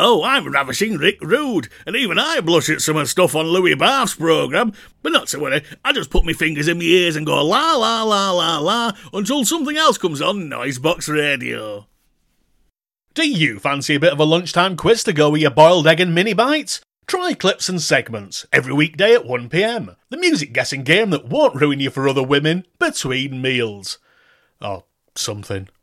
Hello, I'm Ravishing Rick Rude, and even I blush at some of the stuff on Louis Barth's programme. But not to worry, I just put my fingers in my ears and go la la la la la until something else comes on Noisebox Radio. Do you fancy a bit of a lunchtime quiz to go with your boiled egg and mini bites? Try Clips and Segments every weekday at 1 p.m. The music guessing game that won't ruin you for other women between meals. Or something.